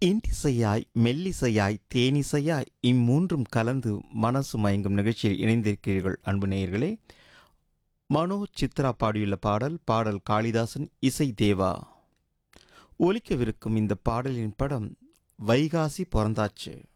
இன்றிசையாய் மெல்லிசையாய் தேனிசையாய் இம்மூன்றும் கலந்து மனசு மயங்கும் நிகழ்ச்சியில் இணைந்திருக்கிறீர்கள் அன்பு நேயர்களே. மனோ சித்ரா பாடியுள்ள பாடல் காளிதாசன், இசை தேவா. ஒலிக்கவிருக்கும் இந்த பாடலின் படம் வைகாசி பிறந்தாச்சு.